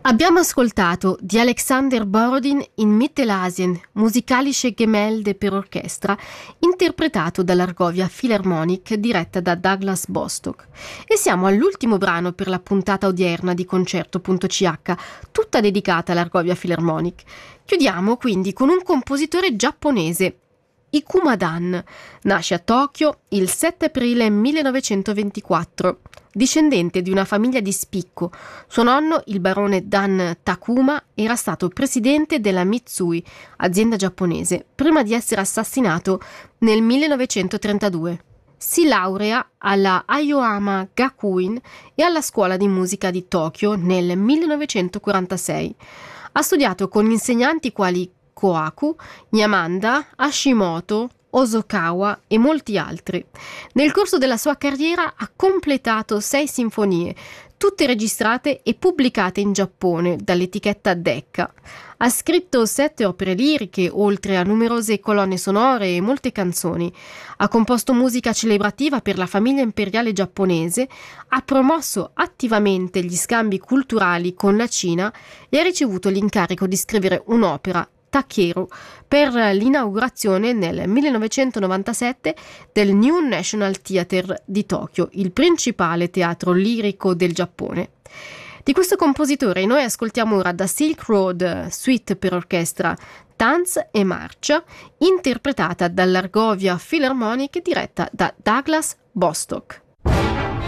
Abbiamo ascoltato di Alexander Borodin in Mittelasien, Musikalische Gemälde per orchestra, interpretato dall'Argovia Philharmonic diretta da Douglas Bostock. E siamo all'ultimo brano per la puntata odierna di Concerto.ch, tutta dedicata all'Argovia Philharmonic. Chiudiamo quindi con un compositore giapponese, Ikuma Dan. Nasce a Tokyo il 7 aprile 1924. Discendente di una famiglia di spicco, suo nonno, il barone Dan Takuma, era stato presidente della Mitsui, azienda giapponese, prima di essere assassinato nel 1932. Si laurea alla Aoyama Gakuin e alla scuola di musica di Tokyo nel 1946. Ha studiato con insegnanti quali Kohaku, Yamanda, Hashimoto, Hosokawa e molti altri. Nel corso della sua carriera ha completato 6 sinfonie, tutte registrate e pubblicate in Giappone dall'etichetta Decca. Ha scritto 7 opere liriche, oltre a numerose colonne sonore e molte canzoni. Ha composto musica celebrativa per la famiglia imperiale giapponese, ha promosso attivamente gli scambi culturali con la Cina e ha ricevuto l'incarico di scrivere un'opera, Takeru, per l'inaugurazione nel 1997 del New National Theatre di Tokyo, il principale teatro lirico del Giappone. Di questo compositore noi ascoltiamo ora da Silk Road Suite per orchestra, Tanz e marcia, interpretata dall'Argovia Philharmonic diretta da Douglas Bostock.